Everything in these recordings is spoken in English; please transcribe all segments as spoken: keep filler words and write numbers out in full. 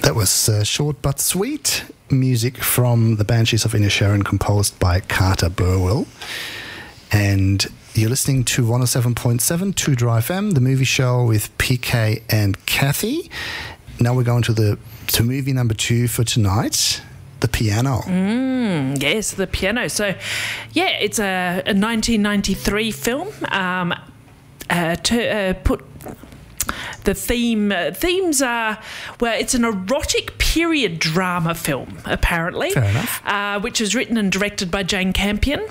That was uh, short but sweet music from the Banshees of Inisherin, composed by Carter Burwell. And you're listening to one oh seven point seven Two Dry F M, the movie show with P K and Kathy. Now we're going to the to movie number two for tonight, The Piano. Mm, yes, The Piano. So, yeah, it's a, a nineteen ninety-three film. Um, uh, to uh, put the theme uh, themes are, well, it's an erotic period drama film, apparently. Fair enough. Uh, which was written and directed by Jane Campion.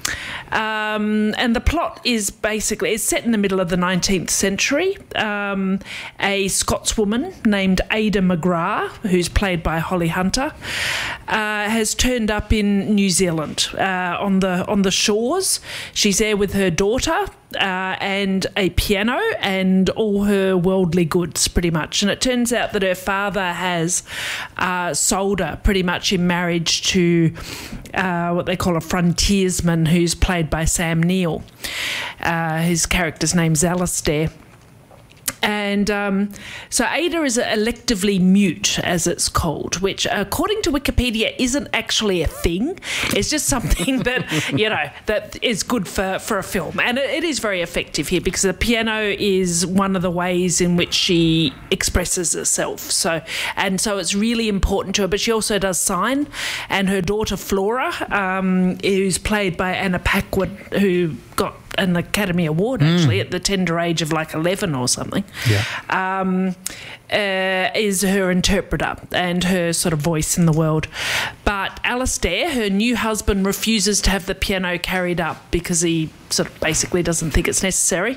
Um, and the plot is basically, it's set in the middle of the nineteenth century. Um, a Scotswoman named Ada McGrath, who's played by Holly Hunter, uh, has turned up in New Zealand uh, on the on the shores. She's there with her daughter uh, and a piano and all her worldly goods, pretty much. And it turns out that her father has uh, sold her pretty much in marriage to uh, what they call a frontiersman, who's played by Sam Neill. Uh, his character's name's Alastair. And um, so Ada is electively mute, as it's called, which, according to Wikipedia, isn't actually a thing. It's just something that, you know, that is good for, for a film. And it, it is very effective here because the piano is one of the ways in which she expresses herself. So, and so it's really important to her. But she also does sign. And her daughter, Flora, um, who's played by Anna Paquin, who got an Academy Award, actually, mm. at the tender age of like eleven or something, yeah. um, uh, is her interpreter and her sort of voice in the world. But Alastair, her new husband, refuses to have the piano carried up because he sort of basically doesn't think it's necessary.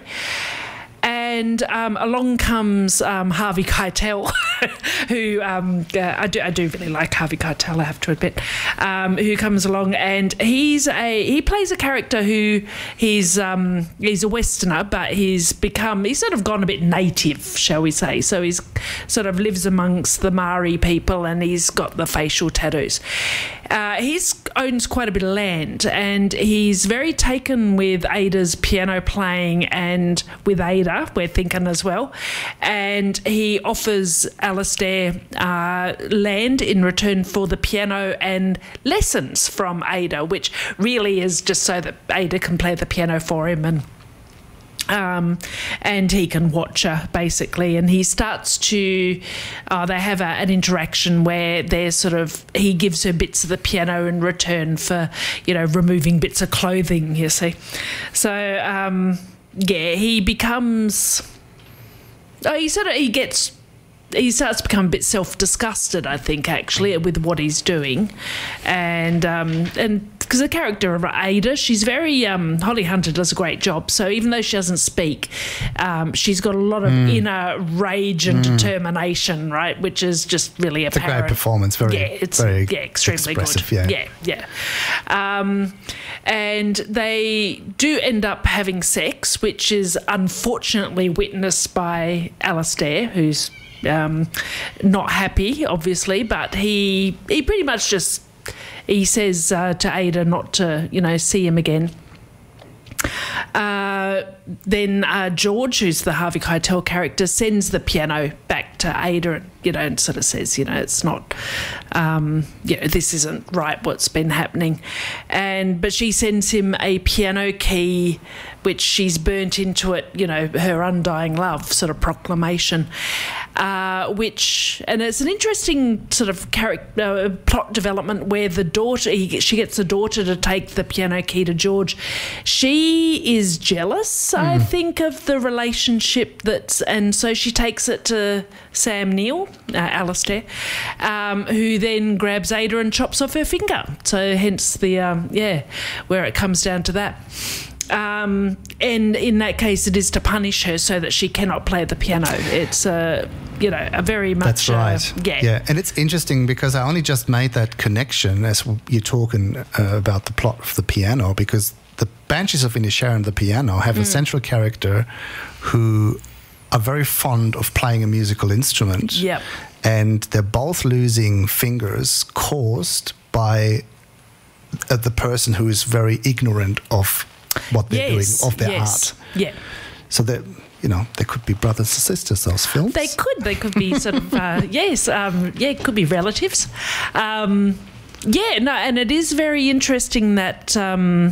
And um, along comes um, Harvey Keitel, who um, uh, I do I do really like Harvey Keitel, I have to admit, um, who comes along, and he's a he plays a character who he's um, he's a Westerner, but he's become he's sort of gone a bit native, shall we say? So he's sort of lives amongst the Maori people, and he's got the facial tattoos. Uh, he owns quite a bit of land, and he's very taken with Ada's piano playing, and with Ada, we're thinking as well. And he offers Alastair uh, land in return for the piano and lessons from Ada, which really is just so that Ada can play the piano for him and Um, and he can watch her, basically. And he starts to, uh, they have a, an interaction where they're sort of, he gives her bits of the piano in return for, you know, removing bits of clothing, you see. So, um, yeah, he becomes, oh, he sort of, he gets, he starts to become a bit self-disgusted, I think, actually, with what he's doing. And, um, and, because the character of Ada, she's very, um, Holly Hunter does a great job. So even though she doesn't speak, um, she's got a lot of mm. inner rage and mm. determination, right? Which is just really it's apparent. It's a great performance, very, yeah, it's, very yeah, extremely expressive, good. yeah. Yeah, yeah. Um, and they do end up having sex, which is unfortunately witnessed by Alastair, who's um, not happy, obviously, but he he pretty much just he says uh, to Ada not to, you know, see him again. Uh, then uh, George, who's the Harvey Keitel character, sends the piano back to Ada, and, you know, and sort of says, you know, it's not, um, you know, this isn't right, what's been happening. And but she sends him a piano key, which she's burnt into it, you know, her undying love sort of proclamation. Uh, which, and it's an interesting sort of character uh, plot development where the daughter, he, she gets the daughter to take the piano key to George. She is jealous, mm. I think, of the relationship that's, and so she takes it to Sam Neill, uh, Alastair, um, who then grabs Ada and chops off her finger. So hence the, um, yeah, where it comes down to that. Um, and in that case, it is to punish her so that she cannot play the piano. It's a, you know, a very much. That's right. Uh, yeah. Yeah, and it's interesting because I only just made that connection as you're talking uh, about the plot of the piano, because the Banshees of Inisherin, the piano, have mm. a central character who are very fond of playing a musical instrument. Yep. And they're both losing fingers caused by uh, the person who is very ignorant of what they're yes, doing, of their yes. art. Yeah. So that you know, they could be brothers and sisters, those films. They could. They could be sort of, uh, yes, um, yeah, it could be relatives. Um, yeah, no, and it is very interesting that um,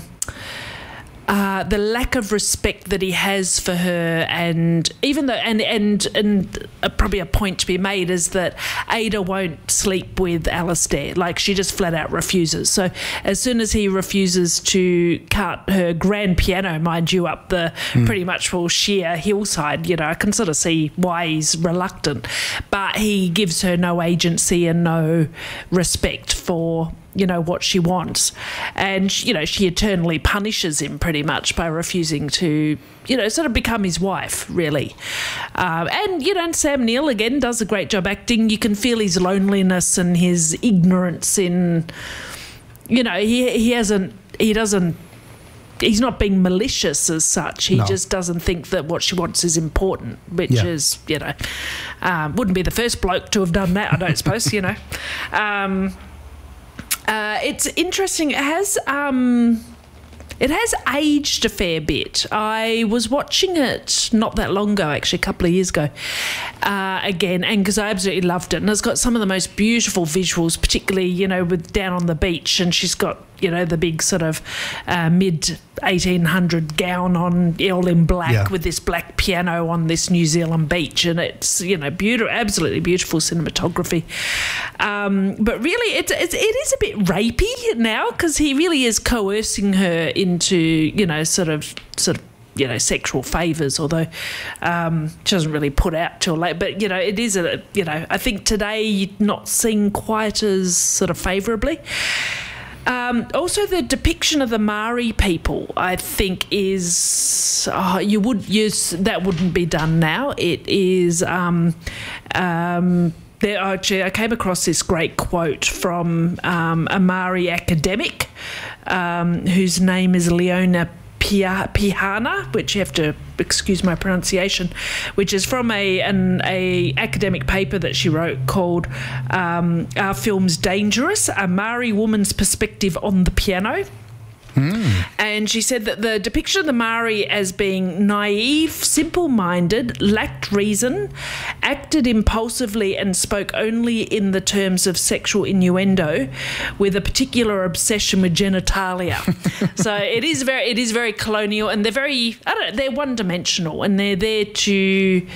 uh, the lack of respect that he has for her, and even though, and and and uh, probably a point to be made is that Ada won't sleep with Alistair. Like, she just flat out refuses. So as soon as he refuses to cut her grand piano, mind you, up the mm. pretty much full sheer hillside, you know, I can sort of see why he's reluctant, but he gives her no agency and no respect for, you know, what she wants. And, you know, she eternally punishes him pretty much by refusing to, you know, sort of become his wife, really. Uh, and, you know, and Sam Neill, again, does a great job acting. You can feel his loneliness and his ignorance in, you know, he he hasn't, he doesn't, he's not being malicious as such. He no. just doesn't think that what she wants is important, which yeah. is, you know, um, wouldn't be the first bloke to have done that, I don't suppose, you know. Um Uh, it's interesting. It has um, it has aged a fair bit. I was watching it not that long ago, actually, a couple of years ago, uh, again, and because I absolutely loved it. And it's got some of the most beautiful visuals, particularly, you know, with down on the beach, and she's got, you know, the big sort of uh, mid eighteen hundred gown on, all in black, yeah. with this black piano on this New Zealand beach, and it's, you know, beautiful, absolutely beautiful cinematography. Um, but really, it's, it's it is a bit rapey now, because he really is coercing her into, you know, sort of sort of. you know, sexual favours, although um, she doesn't really put out till late. But, you know, it is, a, you know, I think today not seen quite as sort of favourably. Um, also, the depiction of the Maori people, I think, is oh, you would use that wouldn't be done now. It is. Um, um, there, actually, I came across this great quote from um, a Maori academic um, whose name is Leona Pia, Pihana, which you have to excuse my pronunciation, which is from a an a academic paper that she wrote called um, "Are Films Dangerous? A Maori Woman's Perspective on the Piano." Mm. And she said that the depiction of the Maori as being naive, simple-minded, lacked reason, acted impulsively and spoke only in the terms of sexual innuendo, with a particular obsession with genitalia. So it is very, it is very colonial, and they're very, I don't know, they're one-dimensional, and they're there to,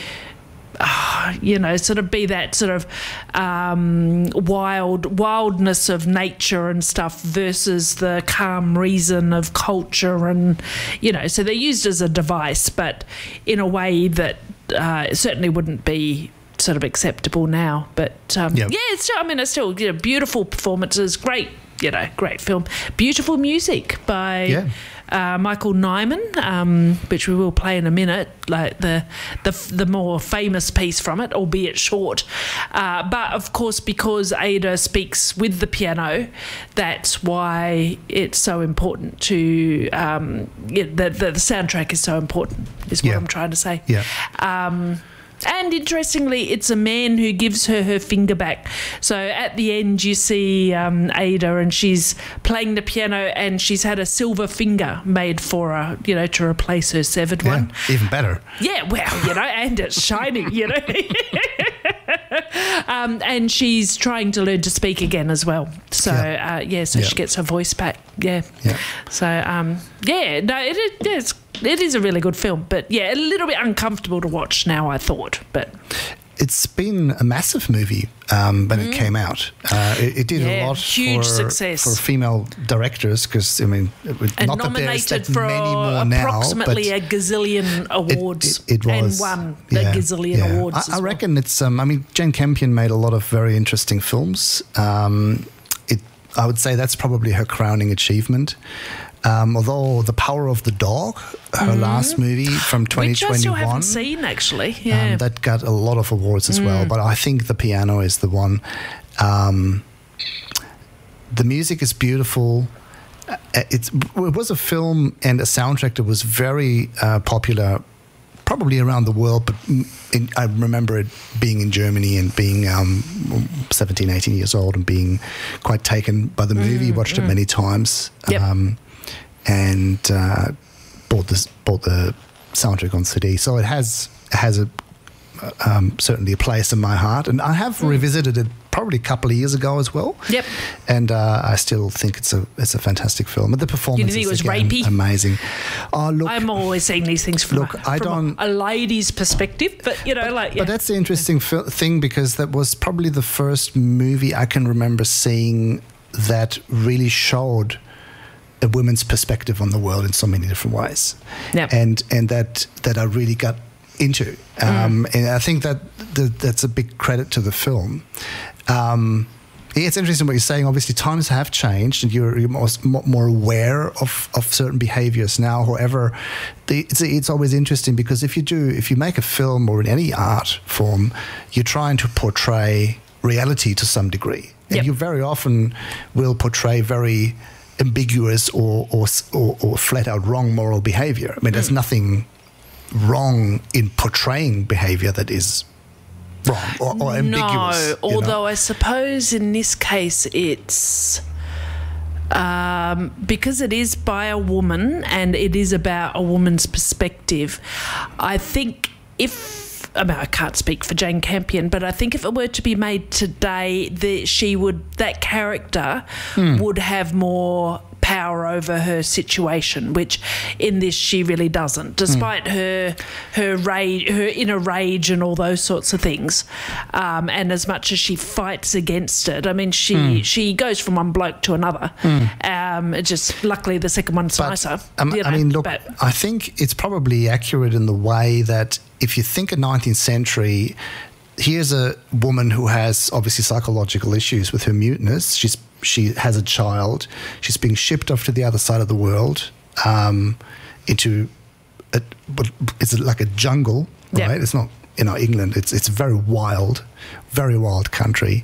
Uh, you know, sort of be that sort of um, wild wildness of nature and stuff versus the calm reason of culture, and, you know, so they're used as a device, but in a way that uh, certainly wouldn't be sort of acceptable now. But um, yep. yeah, it's still, I mean, it's still, you know, beautiful performances, great, you know, great film, beautiful music by. Yeah. Uh, Michael Nyman, um, which we will play in a minute, like the the the more famous piece from it, albeit short. Uh, but of course, because Ada speaks with the piano, that's why it's so important to um, yeah, the, the the soundtrack is so important. Is what yeah. I'm trying to say. Yeah. Um, And interestingly, it's a man who gives her her finger back. So at the end, you see um, Ada, and she's playing the piano, and she's had a silver finger made for her, you know, to replace her severed yeah, one. Even better. Yeah, well, you know, and it's shining, you know. um, and she's trying to learn to speak again as well. So, yeah, uh, yeah so yeah. she gets her voice back. Yeah. yeah. So, um, yeah, no, it, it, it's It is a really good film, but yeah, a little bit uncomfortable to watch now, I thought. But it's been a massive movie um, when mm. it came out. Uh, it, it did yeah, a lot huge for, success. for female directors, because I mean, it, and not nominated that there's that for many more approximately now, a gazillion awards. It, it, it was, and won the yeah, gazillion yeah. awards. I, as I well. reckon it's. Um, I mean, Jane Campion made a lot of very interesting films. Um, it, I would say that's probably her crowning achievement. Um, although The Power of the Dog, her mm. last movie from twenty twenty-one, which I still haven't seen, actually, yeah, um, that got a lot of awards as mm. well. But I think The Piano is the one. Um, the music is beautiful. It's, it was a film and a soundtrack that was very uh, popular, probably around the world, but in, I remember it being in Germany and being um, seventeen, eighteen years old and being quite taken by the movie. Mm, watched mm. it many times. Yep. Um, and uh, bought, this, bought the soundtrack on C D. So it has has a um, certainly a place in my heart, and I have mm. revisited it probably a couple of years ago as well. Yep. And uh, I still think it's a it's a fantastic film. And the performance you think is it was again, rapey? Amazing. Oh, look, I'm always seeing these things from, look, a, I from don't, a, a lady's perspective, but you know, but, like. Yeah. But that's the interesting fi- thing because that was probably the first movie I can remember seeing that really showed a woman's perspective on the world in so many different ways. Yep. And and that that I really got into. Um, mm. And I think that the, that's a big credit to the film. Um, it's interesting what you're saying. Obviously, times have changed, and you're, you're more, more aware of, of certain behaviors now. However, the, it's, it's always interesting because if you do, if you make a film or in any art form, you're trying to portray reality to some degree, and yep. you very often will portray very ambiguous or or, or, or flat out wrong moral behavior. I mean, mm. there's nothing wrong in portraying behavior that is wrong or, or ambiguous. No, although know? I suppose in this case it's um, because it is by a woman and it is about a woman's perspective. I think if I mean, I can't speak for Jane Campion, but I think if it were to be made today, the, she would that character mm. would have more power over her situation, which in this she really doesn't, despite mm. her her rage, her inner rage and all those sorts of things. Um, and as much as she fights against it, I mean, she mm. she goes from one bloke to another. Mm. Um, it just luckily the second one's but, nicer. Um, you know, I mean, look, but, I think it's probably accurate in the way that if you think of nineteenth century, here's a woman who has obviously psychological issues with her muteness. She's She has a child. She's being shipped off to the other side of the world, um, into a, it's like a jungle, right? Yep. It's not, you know, England. It's it's a very wild, very wild country.